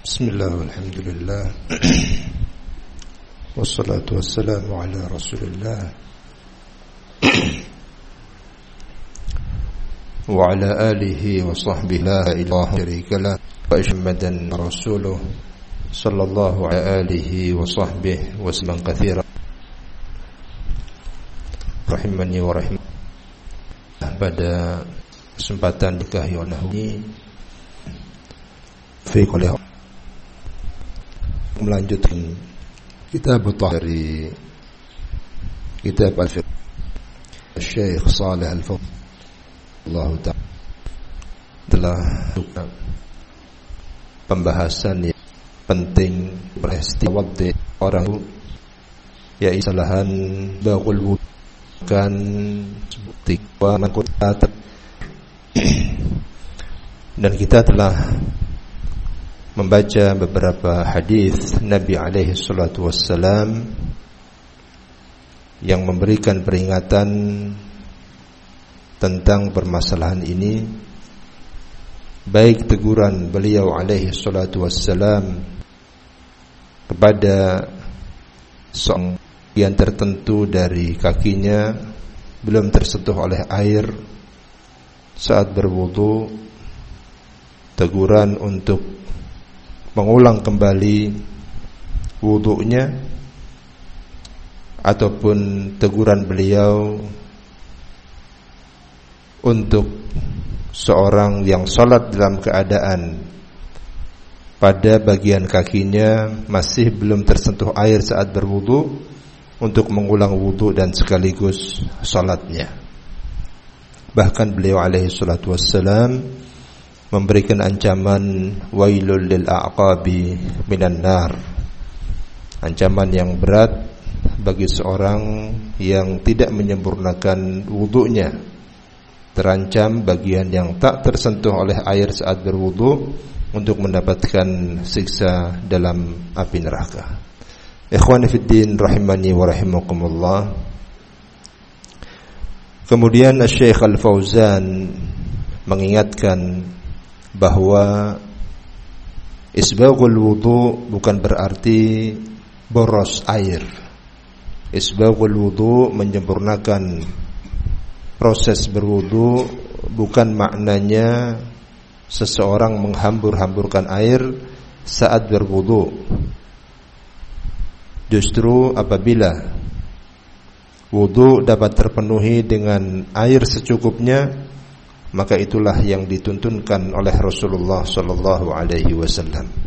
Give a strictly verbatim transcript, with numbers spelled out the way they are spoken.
Bismillah walhamdulillah wassalatu wassalamu ala rasulillah wa ala alihi wa sahbihi la ilaha syarika lah wa ashhadu rasuluh sallallahu ala alihi wa sahbihi wa sallam katsira rahimani wa rahim. Pada kesempatan dikahi Allah ini fi kulli melanjutkan kitab dari kitab al-fiqh Syekh Shalih Al-Fawzan Allah Ta'ala telah pembahasan yang penting peristiwa orang yaitu kesalahan baghul wudu kan tiga makutata, dan kita telah membaca beberapa hadis Nabi alaihi salatu wassalam yang memberikan peringatan tentang permasalahan ini, baik teguran beliau alaihi salatu wassalam kepada seorang yang tertentu dari kakinya belum tersentuh oleh air saat berwudu, teguran untuk mengulang kembali wudunya, ataupun teguran beliau untuk seorang yang salat dalam keadaan pada bagian kakinya masih belum tersentuh air saat berwudu, untuk mengulang wudu dan sekaligus salatnya. Bahkan beliau alaihi salatu wassalam memberikan ancaman wailul lil a'qabi minan nar, ancaman yang berat bagi seorang yang tidak menyempurnakan wudunya. Terancam bagian yang tak tersentuh oleh air saat berwudu untuk mendapatkan siksa dalam api neraka. Ikhwani fid din rahimani wa rahimakumullah. Kemudian Syekh Al-Fauzan mengingatkan bahwa isbaghul wudu bukan berarti boros air. Isbaghul wudu menyempurnakan proses berwudu bukan maknanya seseorang menghambur-hamburkan air saat berwudu. Justru apabila wudu dapat terpenuhi dengan air secukupnya, maka itulah yang dituntunkan oleh Rasulullah sallallahu alaihi wasallam.